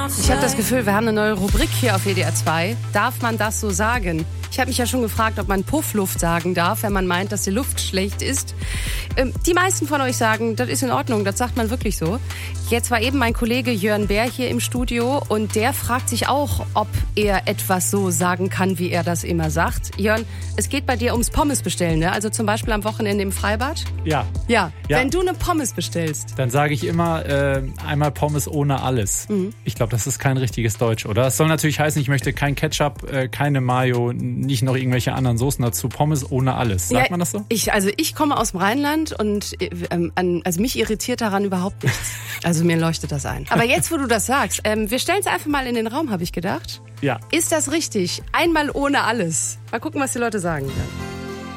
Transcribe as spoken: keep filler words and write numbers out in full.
Ich habe das Gefühl, wir haben eine neue Rubrik hier auf W D R zwei. Darf man das so sagen? Ich habe mich ja schon gefragt, ob man Puffluft sagen darf, wenn man meint, dass die Luft schlecht ist. Ähm, die meisten von euch sagen, das ist in Ordnung, das sagt man wirklich so. Jetzt war eben mein Kollege Jörn Bär hier im Studio und der fragt sich auch, ob er etwas so sagen kann, wie er das immer sagt. Jörn, es geht bei dir ums Pommes bestellen, ne? Also zum Beispiel am Wochenende im Freibad? Ja. Ja. Ja. Wenn du eine Pommes bestellst. Dann sage ich immer äh, einmal Pommes ohne alles. Mhm. Ich glaube, das ist kein richtiges Deutsch, oder? Es soll natürlich heißen, ich möchte kein Ketchup, äh, keine Mayo, nicht noch irgendwelche anderen Soßen dazu. Pommes ohne alles. Sagt ja, man das so? Ich, also ich komme aus dem Rheinland und ähm, an, also mich irritiert daran überhaupt nichts. Also mir leuchtet das ein. Aber jetzt, wo du das sagst, ähm, wir stellen es einfach mal in den Raum, habe ich gedacht. Ja. Ist das richtig? Einmal ohne alles. Mal gucken, was die Leute sagen dann.